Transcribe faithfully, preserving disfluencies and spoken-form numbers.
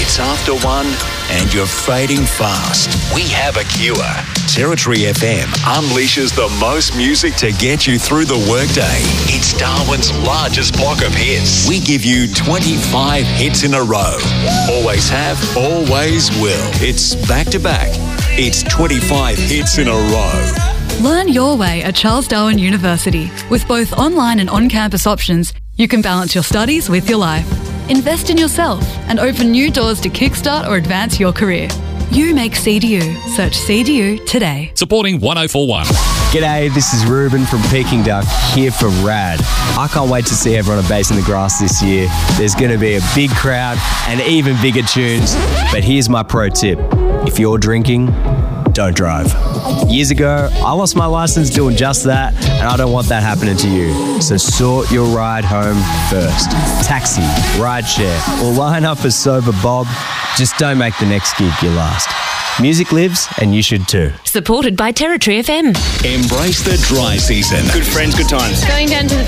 It's after one and you're fading fast. We have a cure. Territory F M unleashes the most music to get you through the workday. It's Darwin's largest block of hits. We give you twenty-five hits in a row. Always have, always will. It's back to back. It's twenty-five hits in a row. Learn your way at Charles Darwin University. With both online and on-campus options, you can balance your studies with your life. Invest in yourself and open new doors to kickstart or advance your career. You make C D U. Search C D U today. Supporting one oh four one. G'day, this is Ruben from Peking Duck here for RAD. I can't wait to see everyone at Bass in the Grass this year. There's going to be a big crowd and even bigger tunes. But here's my pro tip. If you're drinking, don't drive. Years ago, I lost my license doing just that, and I don't want that happening to you. So sort your ride home first. Taxi, rideshare, or line up as Sober Bob. Just don't make the next gig your last. Music lives, and you should too. Supported by Territory F M. Embrace the dry season. Good friends, good times. Going down to the